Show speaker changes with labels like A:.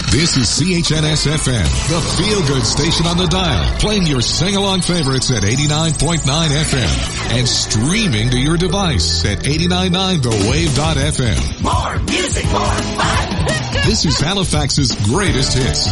A: This is CHNS-FM, the feel-good station on the dial, playing your sing-along favorites at 89.9 FM and streaming to your device at 89.9thewave.fm.
B: More music, more fun.
A: This is Halifax's greatest hits.